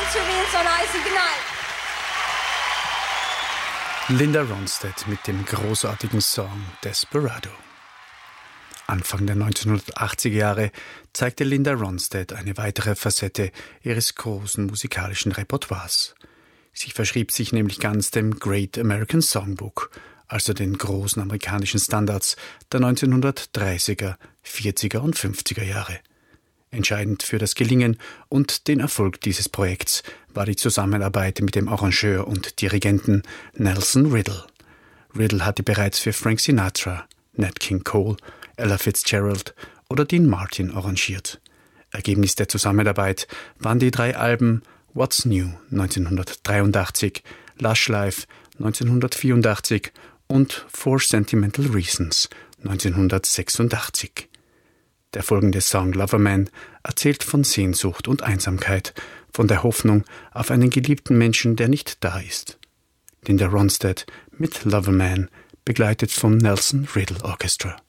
Thanks for being so nice and good night. Linda Ronstadt mit dem großartigen Song Desperado. Anfang der 1980er Jahre zeigte Linda Ronstadt eine weitere Facette ihres großen musikalischen Repertoires. Sie verschrieb sich nämlich ganz dem Great American Songbook, also den großen amerikanischen Standards der 1930er, 40er und 50er Jahre. Entscheidend für das Gelingen und den Erfolg dieses Projekts war die Zusammenarbeit mit dem Arrangeur und Dirigenten Nelson Riddle. Riddle hatte bereits für Frank Sinatra, Nat King Cole, Ella Fitzgerald oder Dean Martin arrangiert. Ergebnis der Zusammenarbeit waren die 3 Alben What's New 1983, Lush Life 1984 und For Sentimental Reasons 1986. Der folgende Song Loverman erzählt von Sehnsucht und Einsamkeit, von der Hoffnung auf einen geliebten Menschen, der nicht da ist. Linda Ronstadt mit Loverman, begleitet vom Nelson Riddle Orchestra.